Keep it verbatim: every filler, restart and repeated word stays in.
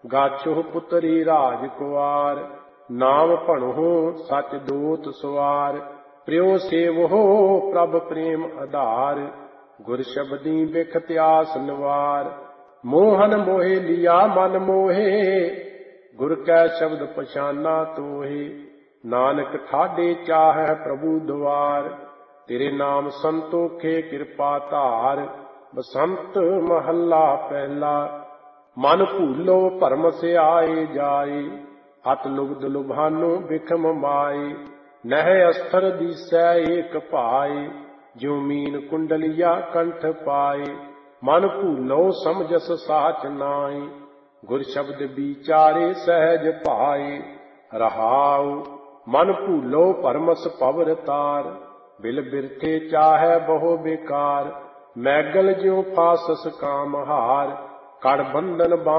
ਗਾਛੋ ਪੁੱਤਰੀ ਰਾਜ ਕੁਆਰ। ਨਾਮ ਭਣੋ ਸਚ ਦੂਤ ਸਵਾਰ। ਪ੍ਰਿਉ ਸੇਵਹੁ ਪ੍ਰਭ ਪ੍ਰੇਮ ਆਧਾਰ। ਗੁਰ ਸ਼ਬਦੀ ਬਿਖਤ ਆਸ ਨਿਵਾਰ। ਮੋਹਨ ਮੋਹਿ ਲਿਆ ਮਨ ਮੋਹੇ। ਗੁਰ ਕੈ ਸ਼ਬਦ ਪਛਾਨਾ ਤੋਹੇ। ਨਾਨਕ ਠਾਡੇ ਚਾਹੈ ਪ੍ਰਭੂ ਦੁਆਰ। ਤੇਰੇ ਨਾਮ ਸੰਤੋਖੇ ਕਿਰਪਾ ਧਾਰ। ਬਸੰਤ ਮਹੱਲਾ ਪਹਿਲਾ। ਮਨ ਭੂਲੋ ਭਰਮ ਸਿਆਏ ਜਾਏ। ਅਤ ਲੁਬਧ ਲੁਭਾਨੋ ਬਿਖਮ ਮਾਏ। ਨਹਿ ਅਸਥਰ ਦੀਸੈ ਏਕ ਭਾਏ। ਜਿਉ ਮੀਨ ਕੁੰਡਲੀਆ ਕੰਠ ਪਾਏ। ਮਨ ਭੂਲੋ ਸਮਝਸ ਸਾਚ ਨਾਏ। ਗੁਰ ਸ਼ਬਦ ਵਿਚਾਰੇ ਸਹਿਜ ਭਾਏ। ਰਹਾਉ ਮਨ ਭੂਲੋ ਭਰਮਸ ਭਵਰ ਤਾਰ। ਬਿਲ ਬਿਰਥੇ ਚਾਹੈ ਬਹੁ ਬੇਕਾਰ। ਮੈਗਲ ਜਿਉ ਫਾਸਸ ਕਾਮ ਹਾਰ। ਕੜ ਬੰਧਨ